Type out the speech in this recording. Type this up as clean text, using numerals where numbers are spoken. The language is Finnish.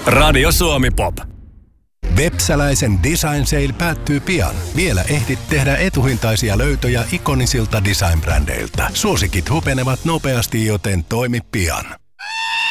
Radio Suomi Pop. Vepsäläisen Design Sale päättyy pian. Vielä ehdit tehdä etuhintaisia löytöjä ikonisilta design-brändeiltä. Suosikit hupenevat nopeasti, joten toimi pian.